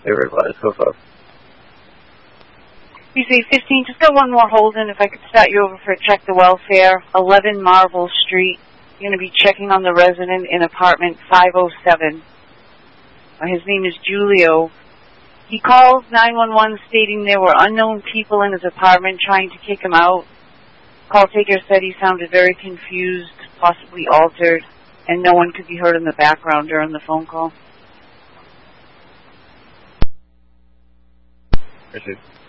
they were advised so far. BC-15, just got one more hold in. If I could start you over for a check the welfare. 11 Marvel Street. You're going to be checking on the resident in apartment 507. His name is Julio. He called 911 stating there were unknown people in his apartment trying to kick him out. Call taker said he sounded very confused, possibly altered, and no one could be heard in the background during the phone call. Appreciate it.